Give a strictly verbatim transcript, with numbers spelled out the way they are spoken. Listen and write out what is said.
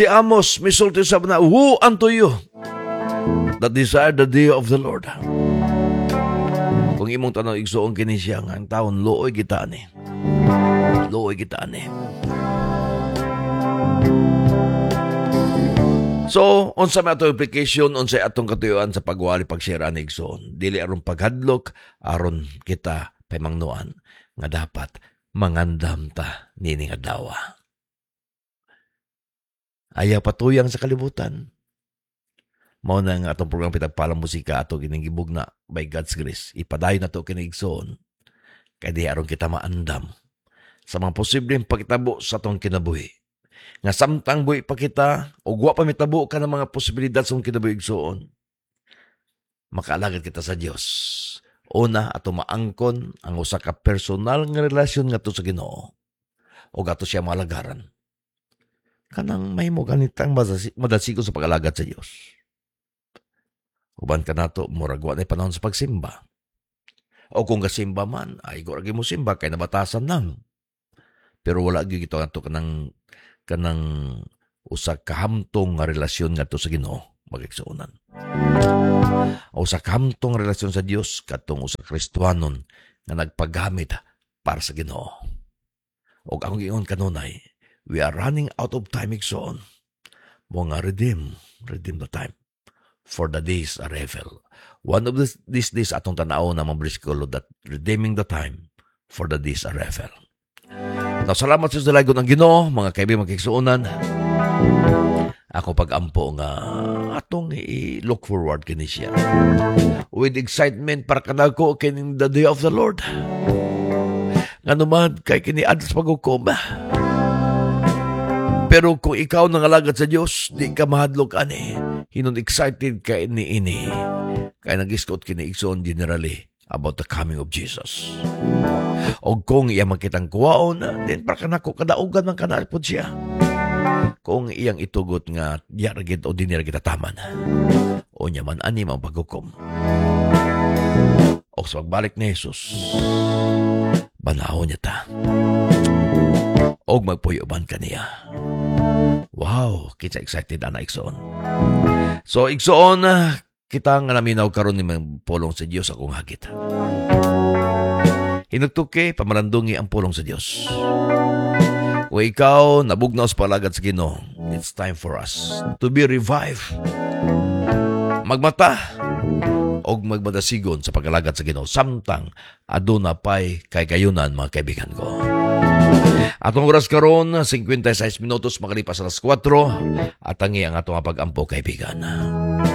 Si Amos, misulti sa na, woe unto you that desire the day of the Lord. Kung imong tanong igsuon kini siya nga ang taon looy kita ni. Looy kita ni. So, unsa may atong application, unsa atong katuyuan sa pagwali pag-share ani igsoon. Dili aron paghadlok, aron kita pamangnuan nga dapat mangandam ta nini nga dawa. Ayaw patuyang sa kalibutan. Mao na nga atong program Pitagpalang Musika ato ginigibog na by God's grace. Ipadayon na to kinigsoon. Kaya di aron kita maandam sa mga posibleng pagkitabo sa atong kinabuhi. Nga samtang buhi pa kita o guwa pa mitabo ka ng mga posibilidad sa atong kinabuhi igsoon. Makaalagad kita sa Dios. Una ato maangkon ang usa ka personal nga relasyon ngadto sa Ginoo. O gato siya malagaran. Kanang may mo ganitang madasigon sa pag-alagad sa Diyos. Uban ka nato, muragwa na panahon sa pagsimba. O kung kasimba man, ay guragi mo simba, kay nabatasan nang. Pero wala gyud ito nato kanang, kanang usa kahamtong nga relasyon nga to sa Ginoo, magigsuunan. O usa kahamtong relasyon sa Dios, katong usa Kristohanon nga nagpagamit para sa Ginoo. O ang ingon kanunay, we are running out of time igsoon. Mo nga redeem, redeem the time. For the days are evil. One of this, these days atong tanaw na mga bersikulo that redeeming the time for the days are evil. Now, salamat sa dalagon ng Ginoo, mga kaibigan magkiksuunan. Ako pag-ampo nga atong i-look forward kini siya. With excitement para kanako kining the day of the Lord. Nga naman kay kini adlas pag-ukom. Pero kung ikaw nangalagad sa Diyos, di ka mahadlok ani. Hinon excited ka ini-ini. Kaya nag-iskot kini-igsoon generally about the coming of Jesus. O kung iya makitang kuwaon, then para kanako kadaugan man kanalpod siya. Kung iyang itugot nga diaragid o diniragid ataman. O niya man ani mang paghukom. O sa pagbalik ni Jesus, banahon niya ta. Og magpuyuban kaniya. Wow, kita excited ana igsoon. So igsoon kita nga naminaw karon ni mga pulong sa Dios akong hagit. Hinugtuke pamarandungi ang pulong sa Dios. O ikaw nabugnaw sa palagad sa Ginoo, it's time for us to be revived. Magmata og magmadasigon sa pagalagad sa Ginoo samtang aduna pay kay kayunan mga kaibigan ko. Atong oras karon fifty-six minutos makalipas alas four at tangi ang atong pag-ampo kaibigan.